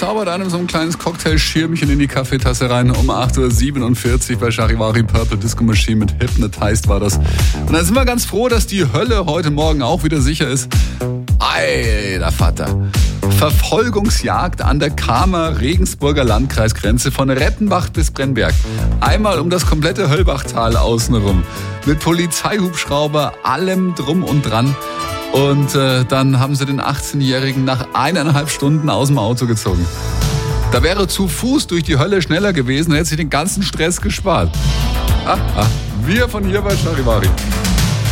zaubert einem so ein kleines Cocktailschirmchen in die Kaffeetasse rein um 8.47 Uhr bei Charivari Purple Disco Machine mit Hypnotized war das. Und dann sind wir ganz froh, dass die Hölle heute Morgen auch wieder sicher ist. Alter Vater. Verfolgungsjagd an der Kama-Regensburger Landkreisgrenze von Rettenbach bis Brennberg. Einmal um das komplette Höllbachtal außenrum. Mit Polizeihubschrauber, allem drum und dran. Und dann haben sie den 18-Jährigen nach 1,5 Stunden aus dem Auto gezogen. Da wäre zu Fuß durch die Hölle schneller gewesen, hätte sich den ganzen Stress gespart. Wir von hier bei Charivari.